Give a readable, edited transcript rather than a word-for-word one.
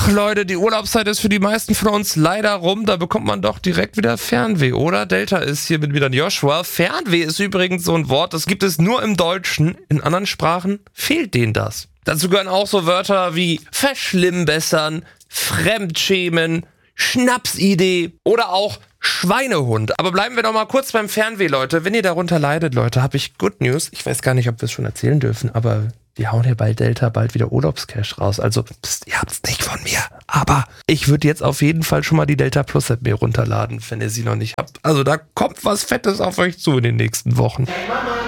Leute, die Urlaubszeit ist für die meisten von uns leider rum. Da bekommt man doch direkt wieder Fernweh, oder? Delta ist hier mit wieder ein Joshua. Fernweh ist übrigens so ein Wort, das gibt es nur im Deutschen. In anderen Sprachen fehlt denen das. Dazu gehören auch so Wörter wie verschlimmbessern, fremdschämen, Schnapsidee oder auch Schweinehund. Aber bleiben wir doch mal kurz beim Fernweh, Leute. Wenn ihr darunter leidet, Leute, habe ich Good News. Ich weiß gar nicht, ob wir es schon erzählen dürfen, aber die hauen hier bei Delta bald wieder Urlaubscash raus. Also, ihr habt es nicht von mir. Aber ich würde jetzt auf jeden Fall schon mal die Delta Plus App mir runterladen, wenn ihr sie noch nicht habt. Also da kommt was Fettes auf euch zu in den nächsten Wochen.